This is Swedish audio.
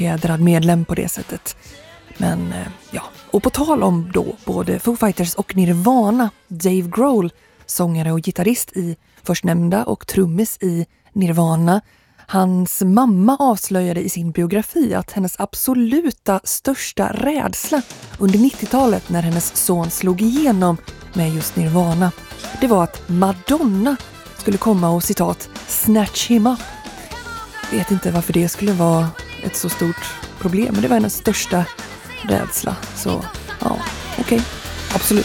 hedrad medlem på det sättet. Men ja, och på tal om då både Foo Fighters och Nirvana, Dave Grohl, sångare och gitarrist i förstnämnda och trummis i Nirvana, hans mamma avslöjade i sin biografi att hennes absoluta största rädsla under 90-talet när hennes son slog igenom med just Nirvana, det var att Madonna skulle komma och citat snatch him up. Vet inte varför det skulle vara ett så stort problem, men det var hennes största rädsla. Så ja, okej, absolut.